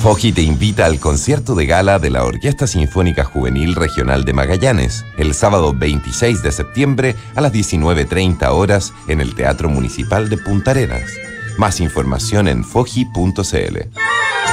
Foji te invita al concierto de gala de la Orquesta Sinfónica Juvenil Regional de Magallanes, el sábado 26 de septiembre a las 19:30 horas en el Teatro Municipal de Punta Arenas. Más información en foji.cl.